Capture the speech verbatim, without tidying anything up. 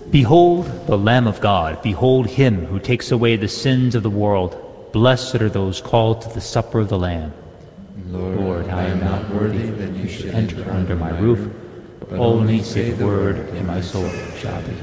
Behold the Lamb of God, behold him who takes away the sins of the world. Blessed are those called to the supper of the Lamb. Lord, Lord, I am not worthy that you should enter under my roof, but only say the word, and my soul shall be healed.